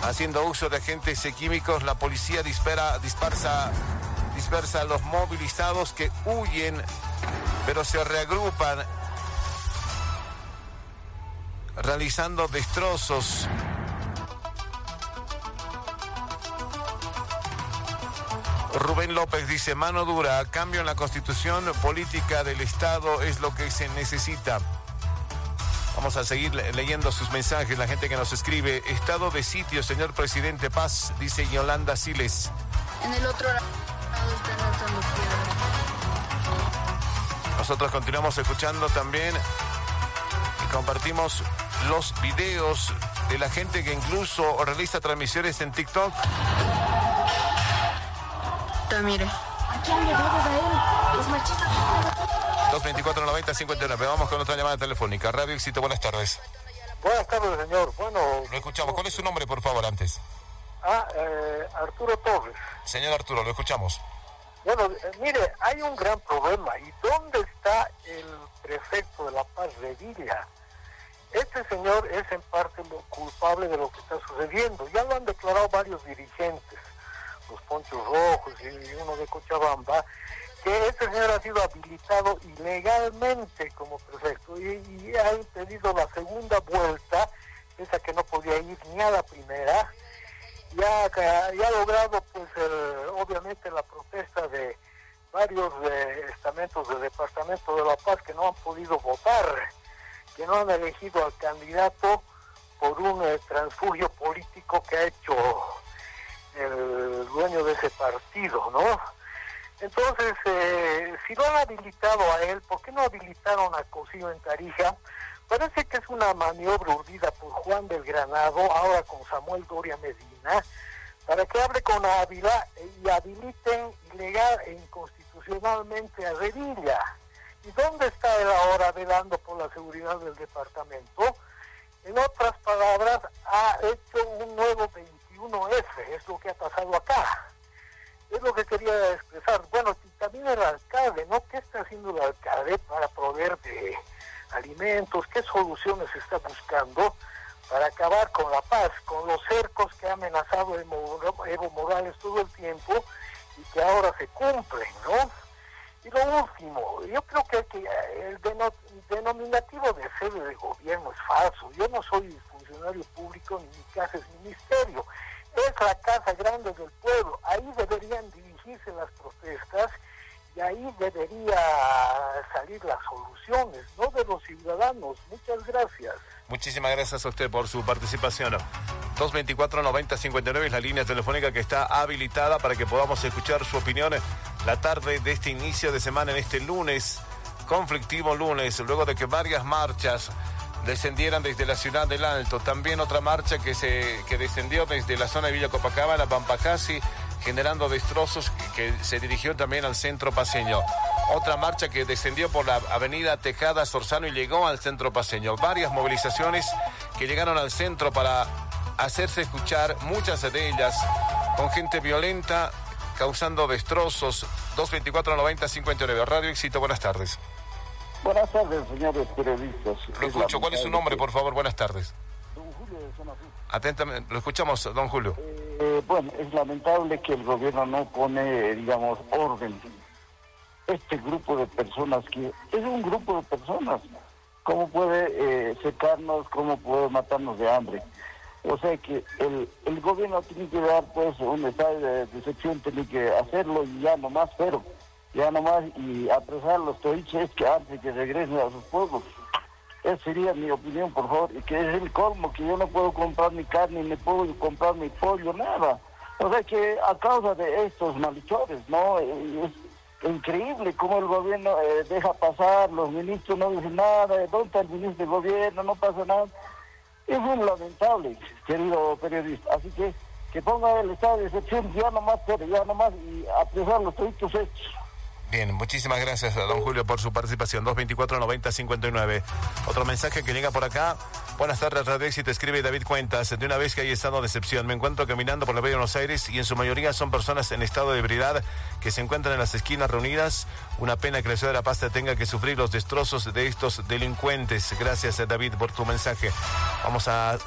Haciendo uso de agentes químicos, la policía dispersa a los movilizados que huyen, pero se reagrupan, realizando destrozos. Rubén López dice, mano dura, cambio en la constitución política del Estado es lo que se necesita. Vamos a seguir leyendo sus mensajes, la gente que nos escribe. Estado de sitio, señor presidente, paz, dice Yolanda Siles. En el otro lado están lanzando piedras. Nosotros continuamos escuchando también y compartimos los videos de la gente que incluso realiza transmisiones en TikTok. Mire. Aquí han llegado a él. Los machistas. 224-90-59. Vamos con otra llamada telefónica. Radio Éxito, buenas tardes. Buenas tardes, señor. Bueno... Lo escuchamos. ¿Cuál es su nombre, por favor, antes? Arturo Torres. Señor Arturo, lo escuchamos. Bueno, mire, hay un gran problema. ¿Y dónde está el prefecto de La Paz, Revilla? Este señor es en parte lo culpable de lo que está sucediendo. Ya lo han declarado varios dirigentes, los Ponchos Rojos y uno de Cochabamba, que este señor ha sido habilitado ilegalmente como prefecto y ha impedido la segunda vuelta, esa que no podía ir ni a la primera, y ha logrado pues obviamente la protesta de varios estamentos del Departamento de La Paz que no han podido votar, que no han elegido al candidato por un transfugio político que ha hecho el dueño de ese partido, ¿no? Entonces, si lo han habilitado a él, ¿por qué no habilitaron a Cosío en Tarija? Parece que es una maniobra urdida por Juan del Granado, ahora con Samuel Doria Medina, para que hable con Ávila y habiliten ilegal e inconstitucionalmente a Revilla. ¿Y dónde está él ahora velando por la seguridad del departamento? En otras palabras, ha hecho un nuevo 21F, es lo que ha pasado acá. Es lo que quería expresar. Bueno, y también el alcalde, ¿no? ¿Qué está haciendo el alcalde para proveer de alimentos? ¿Qué soluciones está buscando para acabar con la paz, con los cercos que ha amenazado Evo Morales todo el tiempo y que ahora se cumplen, ¿no? Y lo último, yo creo que el denominativo de sede de gobierno es falso. Yo no soy funcionario público, ni mi casa es ministerio. Es la casa grande del pueblo. Ahí deberían dirigirse las protestas y ahí debería salir las soluciones, no de los ciudadanos. Muchas gracias. Muchísimas gracias a usted por su participación. 224-90-59 es la línea telefónica que está habilitada para que podamos escuchar su opinión la tarde de este inicio de semana, en este lunes, conflictivo lunes, luego de que varias marchas descendieran desde la ciudad del Alto. También otra marcha que descendió desde la zona de Villa Copacabana, Pampacasi, generando destrozos, que se dirigió también al centro paceño. Otra marcha que descendió por la avenida Tejada Sorzano y llegó al centro paceño. Varias movilizaciones que llegaron al centro para hacerse escuchar, muchas de ellas con gente violenta, causando destrozos. 224-90-59. Radio Éxito, buenas tardes. Buenas tardes, señores periodistas. Lo escucho. ¿Cuál es su nombre, por favor? Buenas tardes. Don Julio de Zona Sur. Atentamente, lo escuchamos, don Julio. Bueno, es lamentable que el gobierno no pone, digamos, orden. Este grupo de personas que es un grupo de personas, ¿cómo puede secarnos, cómo puede matarnos de hambre? O sea que el gobierno tiene que dar pues un estado de decepción, tiene que hacerlo y ya nomás, pero ya nomás y apresar a los toriches que antes que regresen a sus pueblos. Esa sería mi opinión, por favor, y que es el colmo, que yo no puedo comprar mi carne, ni puedo comprar mi pollo, nada. O sea que a causa de estos malhechores, ¿no? Es increíble cómo el gobierno deja pasar, los ministros no dicen nada, ¿dónde está el ministro del gobierno? No pasa nada. Es muy lamentable, querido periodista. Así que ponga el estado de excepción ya nomás, pero ya nomás, y apresar los toritos hechos. Bien, muchísimas gracias a don Julio por su participación. 224-90-59. Otro mensaje que llega por acá. Buenas tardes, Radio Éxito, escribe David Cuentas. De una vez que hay estado de excepción, me encuentro caminando por la Avenida de Buenos Aires y en su mayoría son personas en estado de ebriedad que se encuentran en las esquinas reunidas. Una pena que la ciudad de La Paz tenga que sufrir los destrozos de estos delincuentes. Gracias, David, por tu mensaje. Vamos a